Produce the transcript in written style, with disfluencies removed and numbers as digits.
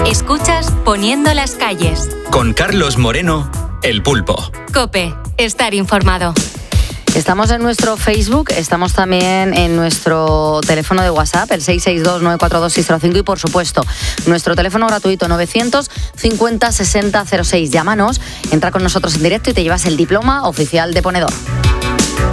Escuchas Poniendo las calles. Con Carlos Moreno, El Pulpo. COPE, estar informado. Estamos en nuestro Facebook, estamos también en nuestro teléfono de WhatsApp, el 662-942-605 y, por supuesto, nuestro teléfono gratuito 950 60 06. Llámanos, entra con nosotros en directo y te llevas el diploma oficial de ponedor.